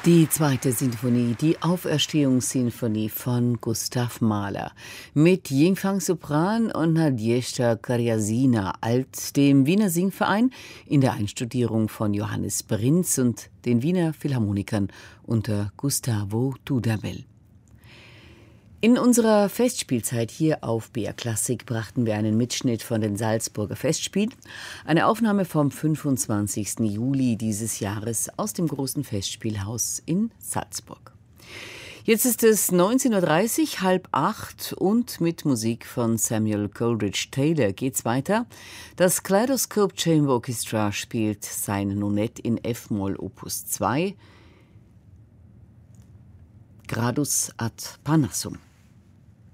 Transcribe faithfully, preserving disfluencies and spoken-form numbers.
Die zweite Sinfonie, die Auferstehungssinfonie von Gustav Mahler mit Yingfang Sopran und Nadezhda Karyasina alt, dem Wiener Singverein in der Einstudierung von Johannes Prinz und den Wiener Philharmonikern unter Gustavo Dudamel. In unserer Festspielzeit hier auf B R Klassik brachten wir einen Mitschnitt von den Salzburger Festspielen, eine Aufnahme vom fünfundzwanzigsten Juli dieses Jahres aus dem großen Festspielhaus in Salzburg. Jetzt ist es neunzehn Uhr dreißig, halb acht und mit Musik von Samuel Coleridge Taylor geht's weiter. Das Kaleidoscope Chamber Orchestra spielt sein Nonett in F-Moll Opus zwei, Gradus ad Parnassum.